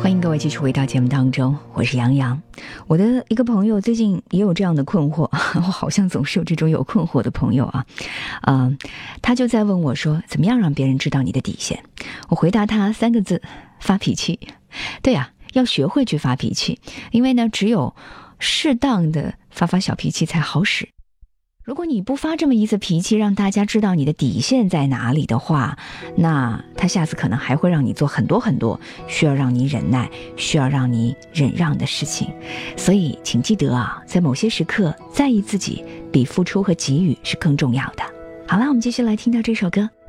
欢迎各位继续回到节目当中，我是杨洋。我的一个朋友最近也有这样的困惑，我好像总是有这种有困惑的朋友啊。他就在问我说，怎么样让别人知道你的底线？我回答他3个字：发脾气。对啊，要学会去发脾气，因为呢，只有适当的发小脾气才好使。如果你不发这么一次脾气，让大家知道你的底线在哪里的话，那他下次可能还会让你做很多很多需要让你忍耐、需要让你忍让的事情。所以请记得啊，在某些时刻在意自己比付出和给予是更重要的。好了，我们继续来听到这首歌。